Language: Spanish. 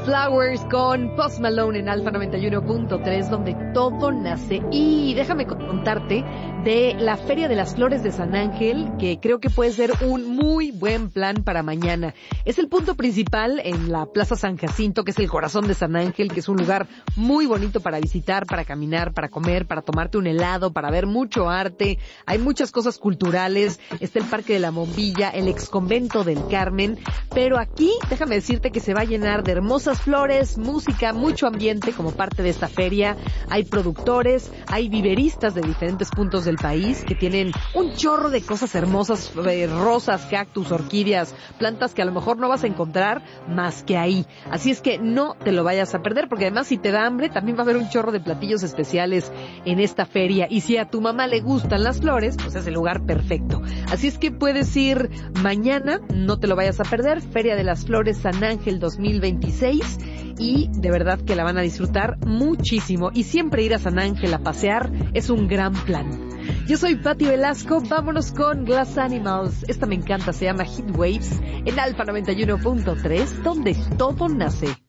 Flowers con Post Malone en Alfa 91.3, donde todo nace. Y déjame contarte de la Feria de las Flores de San Ángel, que creo que puede ser un muy buen plan para mañana. Es el punto principal en la Plaza San Jacinto, que es el corazón de San Ángel, que es un lugar muy bonito para visitar, para caminar, para comer, para tomarte un helado, para ver mucho arte. Hay muchas cosas culturales. Está el Parque de la Bombilla, el Exconvento del Carmen. Pero aquí, déjame decirte que se va a llenar de hermosas flores, música, mucho ambiente como parte de esta feria. Hay productores, hay viveristas de diferentes puntos del país que tienen un chorro de cosas hermosas, rosas, cactus, orquídeas, plantas que a lo mejor no vas a encontrar más que ahí. Así es que no te lo vayas a perder, porque además si te da hambre también va a haber un chorro de platillos especiales en esta feria. Y si a tu mamá le gustan las flores, pues es el lugar perfecto. Así es que puedes ir mañana, no te lo vayas a perder, Feria de las Flores San Ángel 2026, y de verdad que la van a disfrutar muchísimo. Y siempre ir a San Ángel a pasear es un gran plan. Yo soy Pati Velasco, vámonos con Glass Animals. Esta me encanta, se llama Heat Waves en Alfa 91.3, donde todo nace.